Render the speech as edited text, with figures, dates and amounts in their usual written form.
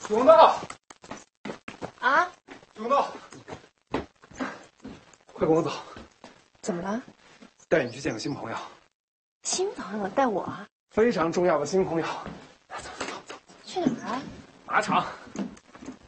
永道， 啊， 永道，快跟我走。 怎么了？ 带你去见个新朋友。 新朋友带我啊？ 非常重要的新朋友。走。 去哪儿啊？ 马场。